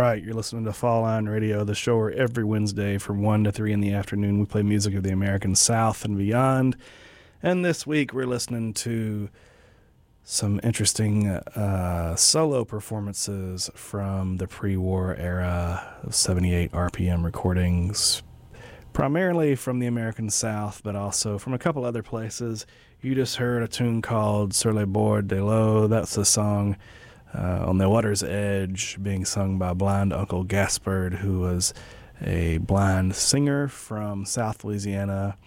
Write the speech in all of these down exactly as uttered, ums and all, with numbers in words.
right. You're listening to Fall Line Radio, the show where every Wednesday from one to three in the afternoon we play music of the American South and beyond. And this week we're listening to some interesting uh, solo performances from the pre-war era of seventy-eight R P M recordings, primarily from the American South, but also from a couple other places. You just heard a tune called Sur les bords de l'eau. That's a song uh, on the water's edge being sung by Blind Uncle Gaspard, who was a blind singer from South Louisiana.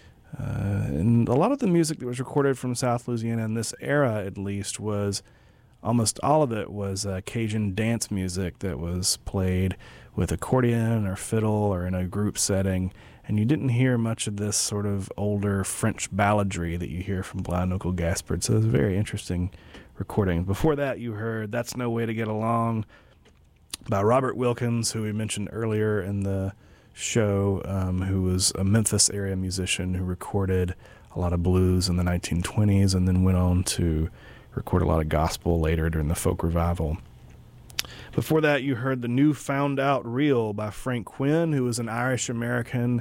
Uh, and a lot of the music that was recorded from South Louisiana in this era, at least, was almost all of it was uh, Cajun dance music that was played with accordion or fiddle or in a group setting. And you didn't hear much of this sort of older French balladry that you hear from Blind Uncle Gaspard. So it was a very interesting recording. Before that, you heard That's No Way to Get Along by Robert Wilkins, who we mentioned earlier in the show, um, who was a Memphis area musician who recorded a lot of blues in the nineteen twenties and then went on to record a lot of gospel later during the folk revival. Before that, you heard The New Found Out Real by Frank Quinn, who was an Irish-American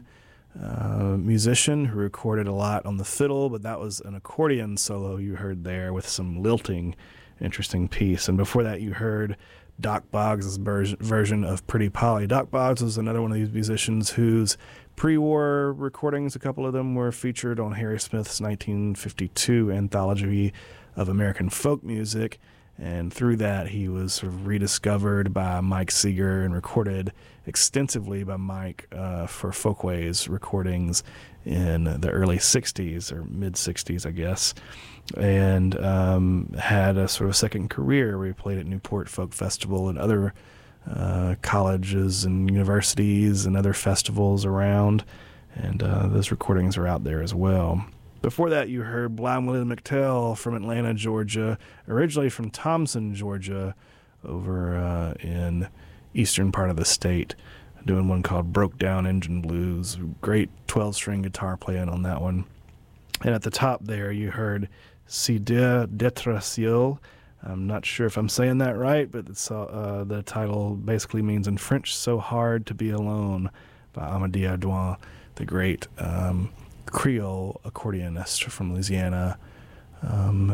uh, musician who recorded a lot on the fiddle, but that was an accordion solo you heard there with some lilting, interesting piece. And before that, you heard Doc Boggs' ver- version of Pretty Polly. Doc Boggs was another one of these musicians whose pre-war recordings, a couple of them were featured on Harry Smith's nineteen fifty-two Anthology of American Folk Music. And through that, he was sort of rediscovered by Mike Seeger and recorded extensively by Mike uh, for Folkways recordings in the early sixties or mid-sixties, I guess, and um, had a sort of second career where he played at Newport Folk Festival and other uh, colleges and universities and other festivals around, and uh, those recordings are out there as well. Before that, you heard Blind Willie McTell from Atlanta, Georgia, originally from Thomson, Georgia, over uh, in eastern part of the state, doing one called Broke Down Engine Blues. Great twelve-string guitar playing on that one. And at the top there, you heard Si Dieu d'être seul. I'm not sure if I'm saying that right, but it's, uh, the title basically means in French, So Hard to Be Alone, by Amédée Ardouin, the great um, Creole accordionist from Louisiana. Um,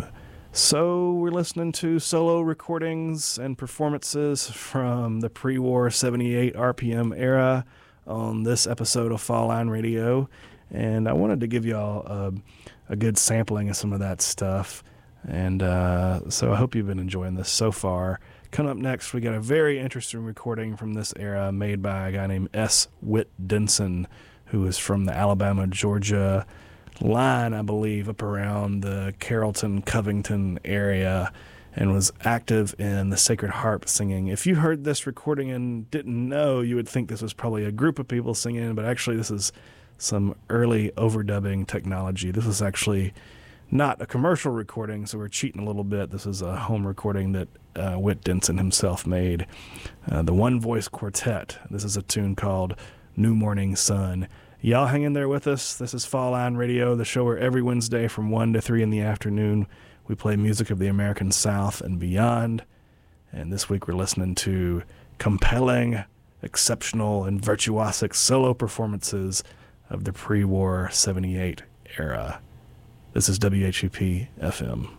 so we're listening to solo recordings and performances from the pre-war seventy-eight R P M era on this episode of Fall Line Radio, and I wanted to give y'all a, a good sampling of some of that stuff, and uh, so I hope you've been enjoying this so far. Coming up next, we got a very interesting recording from this era made by a guy named S. Whit Denson, who is from the Alabama-Georgia line, I believe, up around the Carrollton, Covington area, and was active in the Sacred Harp singing. If you heard this recording and didn't know, you would think this was probably a group of people singing, but actually this is some early overdubbing technology. This is actually not a commercial recording, so we're cheating a little bit. This is a home recording that uh, Whit Denson himself made. Uh, the One Voice Quartet. This is a tune called New Morning Sun. Y'all hang in there with us. This is Fall Line Radio, the show where every Wednesday from one to three in the afternoon we play music of the American South and beyond. And this week we're listening to compelling, exceptional, and virtuosic solo performances of the pre-war seventy-eight era. This is W H U P F M.